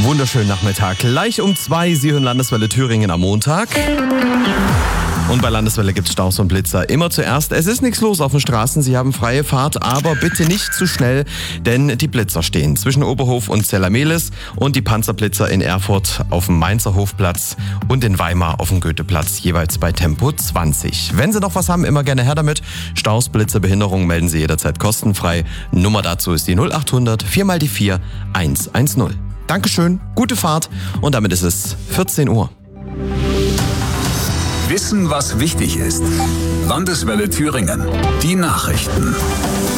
Wunderschönen Nachmittag. Gleich um 2, Sie hören Landeswelle Thüringen am Montag. Und bei Landeswelle gibt's Staus und Blitzer. Immer zuerst, es ist nichts los auf den Straßen, Sie haben freie Fahrt, aber bitte nicht zu schnell, denn die Blitzer stehen zwischen Oberhof und Zellamelis und die Panzerblitzer in Erfurt auf dem Mainzer Hofplatz und in Weimar auf dem Goetheplatz, jeweils bei Tempo 20. Wenn Sie noch was haben, immer gerne her damit. Staus, Blitzer, Behinderungen melden Sie jederzeit kostenfrei. Nummer dazu ist die 0800 4 mal die 4 110. Dankeschön, gute Fahrt und damit ist es 14 Uhr. Wissen, was wichtig ist. Landeswelle Thüringen. Die Nachrichten.